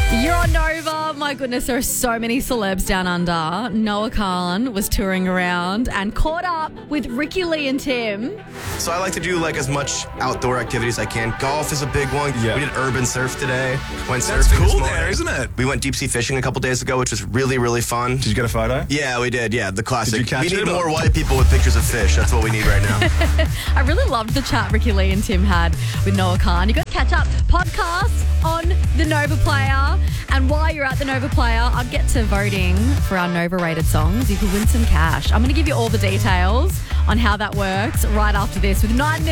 You're on Nova. My goodness, there are so many celebs down under. Noah Khan was touring around and caught up with Ricky Lee and Tim. So I like to do as much outdoor activities as I can. Golf is a big one. Yeah. We did urban surf today. Went That's surfing this cool morning. there, isn't it? We went deep sea fishing a couple days ago, which was really, really fun. Did you get a photo? Yeah, we did. Yeah, the classic. Did you catch we need it, or- more white people with pictures of fish. That's what we need right now. I really loved the chat Ricky Lee and Tim had with Noah Khan. You got to catch up podcasts on the Nova Player. And while you're at the Nova Player, I'll get to voting for our Nova rated songs. You could win some cash. I'm going to give you all the details on how that works right after this with 9 minutes.